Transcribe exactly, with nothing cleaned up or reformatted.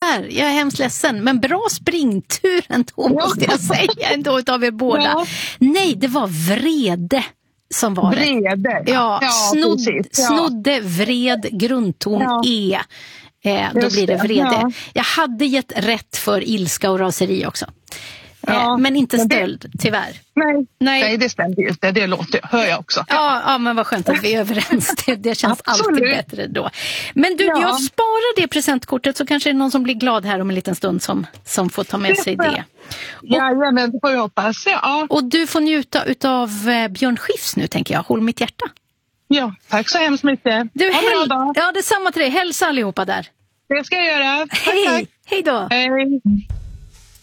tyvärr. Jag är hemskt ledsen. Men bra springtur ändå, måste jag säga ändå utav er båda. Ja. Nej, det var vrede som var vrede. det. Ja, ja snodd, ja. snodde, vred, grundton, ja. E. Eh, då blir det vrede. Ja. Jag hade gett rätt för ilska och raseri också. Ja, men inte stöld, men det, tyvärr. Nej, nej. nej, det stämmer ju inte. Det låter, hör jag också. Ja, ja, men vad skönt att vi är överens. Det, det känns alltid bättre då. Men du, ja. jag sparar det presentkortet, så kanske det är någon som blir glad här om en liten stund som, som får ta med sig det. Och, ja, men det får jag hoppas. Ja. Och du får njuta av Björn Skifs nu, tänker jag. Håll mitt hjärta. Ja, tack så hemskt mycket. Du, ha hej, bra dag. Ja, detsamma till dig. Hälsa allihopa där. Det ska jag göra. Tack, hej, tack. Hej då. Hej.